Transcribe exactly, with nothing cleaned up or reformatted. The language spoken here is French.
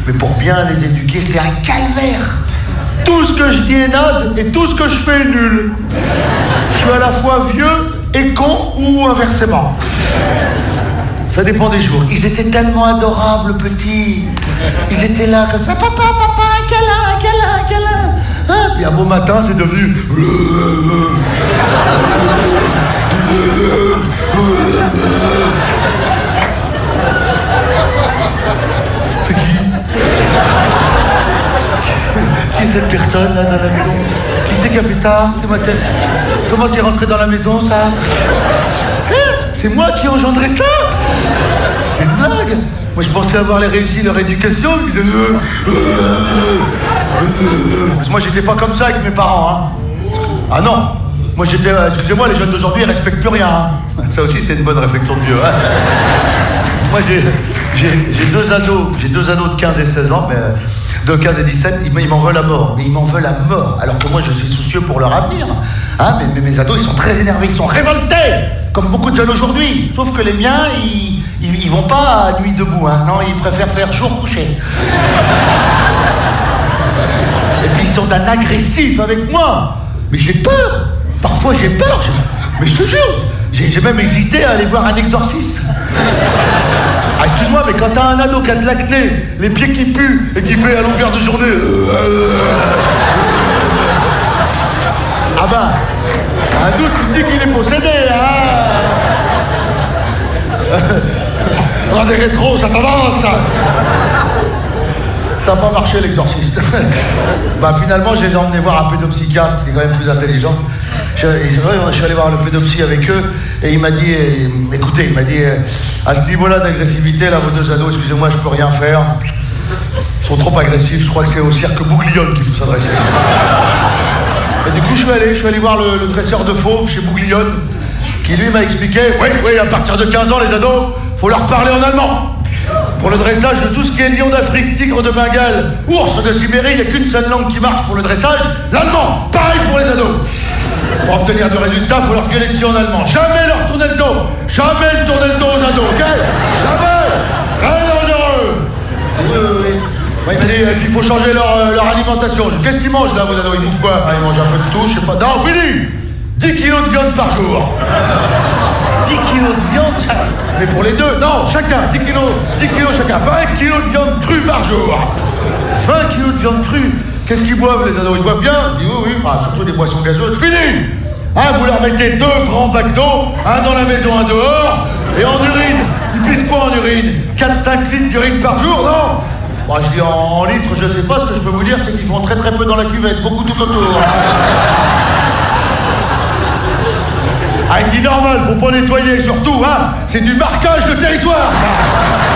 Mais pour bien les éduquer, c'est un calvaire. Tout ce que je dis est naze et tout ce que je fais est nul. Je suis à la fois vieux et con ou inversement. Ça dépend des jours. Ils étaient tellement adorables, petits. Ils étaient là comme ça. Papa, papa, un câlin, un câlin, un câlin. Hein, puis un beau matin, c'est devenu... C'est qui? Qui est cette personne là dans la maison? Qui c'est qui a fait ça? C'est moi, c'est... Comment c'est rentré dans la maison ça? Hein? C'est moi qui ai engendré ça? C'est une blague. Moi je pensais avoir les réussi leur éducation. Parce que moi j'étais pas comme ça avec mes parents. Hein. Ah non. Moi j'étais... Excusez-moi, les jeunes d'aujourd'hui ils respectent plus rien. Hein. Ça aussi c'est une bonne réflexion de vieux. Hein. Moi j'ai, j'ai, j'ai deux ados. J'ai deux ados de quinze et seize ans. Mais... de quinze et dix-sept, ils, ils m'en veulent à mort. Mais ils m'en veulent à mort. Alors que moi, je suis soucieux pour leur avenir. Hein, mais, mais mes ados, ils sont très énervés, ils sont révoltés. Comme beaucoup de jeunes aujourd'hui. Sauf que les miens, ils, ils, ils vont pas à nuit debout. Hein. Non, ils préfèrent faire jour couché. Et puis, ils sont d'un agressif avec moi. Mais j'ai peur. Parfois, j'ai peur. J'ai... Mais je te jure, j'ai, j'ai même hésité à aller voir un exorciste. Ah, excuse-moi, mais quand t'as un ado qui a de l'acné, les pieds qui puent et qui fait à longueur de journée... Ah bah, un doute, tu me dis qu'il est possédé, hein. Dans des rétros, ça t'avance. Ça n'a pas marché, l'exorciste. Bah finalement, je les ai emmenés voir un pédopsychiatre, c'est quand même plus intelligent. Je, c'est vrai, je suis allé voir le pédopsie avec eux et il m'a dit, eh, écoutez, il m'a dit, à ce niveau-là d'agressivité, là, vos deux ados, excusez-moi, je peux rien faire. Ils sont trop agressifs, je crois que c'est au cirque Bouglione qu'il faut s'adresser. Et du coup, je suis allé, je suis allé voir le, le dresseur de fauves chez Bouglione, qui lui m'a expliqué, oui, oui, à partir de quinze ans, les ados, faut leur parler en allemand. Pour le dressage de tout ce qui est lion d'Afrique, tigre de Bengale, ours de Sibérie, il n'y a qu'une seule langue qui marche pour le dressage, l'allemand. Pareil pour les ados. Pour obtenir de résultats, il faut leur gueuler dessus en allemand. Jamais leur tourner le dos. Jamais leur tourner le dos aux ados, ok? Jamais. Très dangereux. Oui, oui, oui. Ouais, il m'a dit, il faut changer leur, euh, leur alimentation. Qu'est-ce qu'ils mangent là, vos ados? Ils bouffent quoi? Ah, ils mangent un peu de tout, je sais pas. Non, fini. dix kilos de viande par jour. dix kilos de viande, ça... mais pour les deux, non, chacun, dix kilos, dix kilos chacun, vingt kilos de viande crue par jour. vingt kilos de viande crue. Qu'est-ce qu'ils boivent, les ados? Ils boivent bien? Je dis oui, oui, enfin, surtout des boissons gazeuses. Fini. Hein, vous leur mettez deux grands bacs d'eau, un dans la maison, un dehors, et en urine. Ils pissent quoi en urine? quatre à cinq litres d'urine par jour, non? Bon, je dis en, en litres, je sais pas, ce que je peux vous dire, c'est qu'ils font très très peu dans la cuvette, beaucoup tout autour. Ah, il me dit normal, faut pas nettoyer, surtout, hein, c'est du marquage de territoire, ça.